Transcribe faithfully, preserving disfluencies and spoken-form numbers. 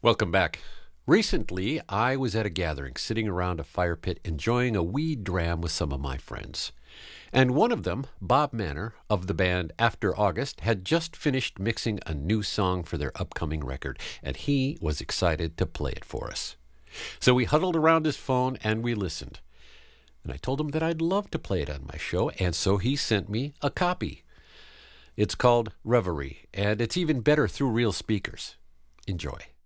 Welcome back. Recently, I was at a gathering, sitting around a fire pit, enjoying a wee dram with some of my friends. And one of them, Bob Manor, of the band After August, had just finished mixing a new song for their upcoming record, and he was excited to play it for us. So we huddled around his phone and we listened. And I told him that I'd love to play it on my show, and so he sent me a copy. It's called Reverie, and it's even better through real speakers. Enjoy.